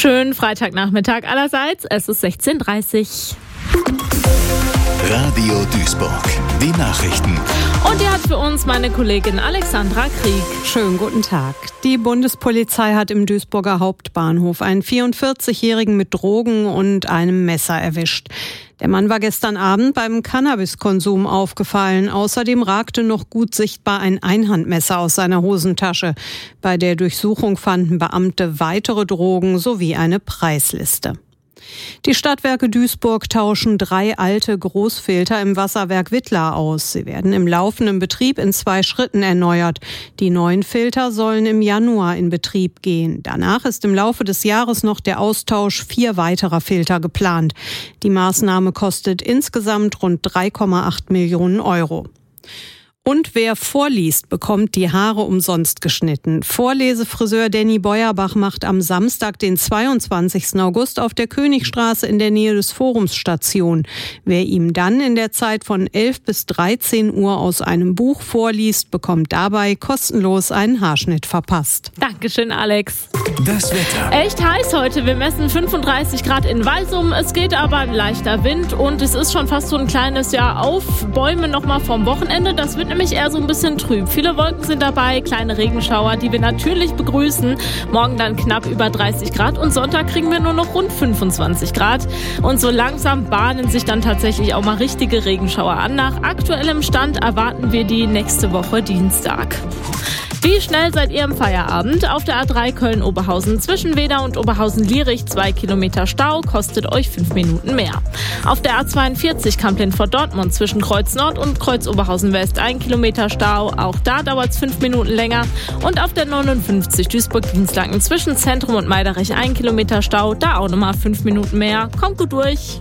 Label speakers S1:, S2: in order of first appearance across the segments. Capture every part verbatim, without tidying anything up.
S1: Schönen Freitagnachmittag allerseits. Es ist sechzehn Uhr dreißig.
S2: Radio Duisburg, die Nachrichten.
S1: Und die hat für uns meine Kollegin Alexandra Krieg.
S3: Schönen guten Tag. Die Bundespolizei hat im Duisburger Hauptbahnhof einen vierundvierzigjährigen mit Drogen und einem Messer erwischt. Der Mann war gestern Abend beim Cannabiskonsum aufgefallen. Außerdem ragte noch gut sichtbar ein Einhandmesser aus seiner Hosentasche. Bei der Durchsuchung fanden Beamte weitere Drogen sowie eine Preisliste. Die Stadtwerke Duisburg tauschen drei alte Großfilter im Wasserwerk Wittlar aus. Sie werden im laufenden Betrieb in zwei Schritten erneuert. Die neuen Filter sollen im Januar in Betrieb gehen. Danach ist im Laufe des Jahres noch der Austausch vier weiterer Filter geplant. Die Maßnahme kostet insgesamt rund drei Komma acht Millionen Euro. Und wer vorliest, bekommt die Haare umsonst geschnitten. Vorlesefriseur Danny Beuerbach macht am Samstag, den zweiundzwanzigsten August, auf der Königstraße in der Nähe des Forums Station. Wer ihm dann in der Zeit von elf bis dreizehn Uhr aus einem Buch vorliest, bekommt dabei kostenlos einen Haarschnitt verpasst.
S1: Dankeschön, Alex.
S2: Das Wetter.
S1: Echt heiß heute. Wir messen fünfunddreißig Grad in Walsum. Es geht aber ein leichter Wind und es ist schon fast so ein kleines Jahr auf Bäume nochmal vom Wochenende. Das wird nämlich eher so ein bisschen trüb. Viele Wolken sind dabei, kleine Regenschauer, die wir natürlich begrüßen. Morgen dann knapp über dreißig Grad und Sonntag kriegen wir nur noch rund fünfundzwanzig Grad. Und so langsam bahnen sich dann tatsächlich auch mal richtige Regenschauer an. Nach aktuellem Stand erwarten wir die nächste Woche Dienstag. Wie schnell seid ihr im Feierabend? Auf der A drei Köln-Oberhausen zwischen Weda und Oberhausen-Lierich zwei Kilometer Stau, kostet euch fünf Minuten mehr. Auf der A zweiundvierzig Kamp-Lindfort-Dortmund zwischen Kreuz Nord und Kreuz Oberhausen-West ein Kilometer Stau, auch da dauert es fünf Minuten länger. Und auf der neunundfünfzig Duisburg-Dienstlaken zwischen Zentrum und Meiderich ein Kilometer Stau, da auch nochmal fünf Minuten mehr. Kommt gut durch.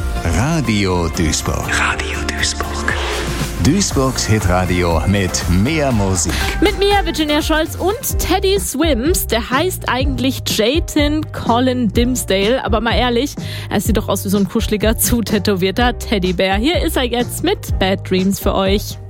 S2: Radio Duisburg. Radio Duisburg. Duisburgs Hitradio mit mehr Musik.
S1: Mit mir Virginia Scholz und Teddy Swims. Der heißt eigentlich Jayton Colin Dimsdale. Aber mal ehrlich, er sieht doch aus wie so ein kuscheliger, zutätowierter Teddybär. Hier ist er jetzt mit Bad Dreams für euch.